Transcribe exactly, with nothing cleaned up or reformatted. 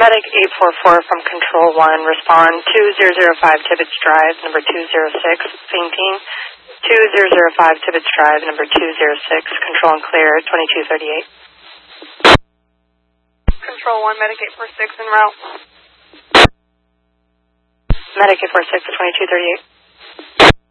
Medic eight four four from Control one, respond two zero zero five Tibbetts Drive, number two zero six, fainting. two zero zero five Tibbetts Drive, number two zero six, control and clear, twenty-two thirty-eight. Control one, Medic eight four six en route. Medic eight four six to twenty-two thirty-eight.